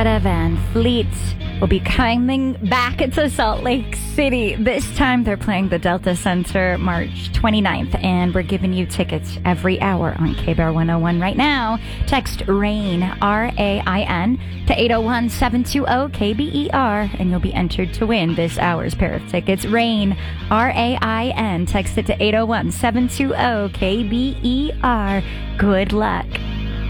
Greta Van Fleet will be coming back to Salt Lake City. This time they're playing the Delta Center March 29th, and we're giving you tickets every hour on KBAR 101 right now. Text RAIN, R-A-I-N, to 801-720-KBER, and you'll be entered to win this hour's pair of tickets. RAIN, R-A-I-N. Text it to 801-720-KBER. Good luck.